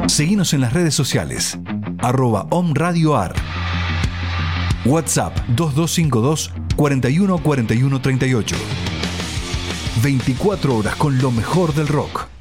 Seguinos en las redes sociales, @omradioar. WhatsApp 2252 41 41 38. 24 horas con lo mejor del rock.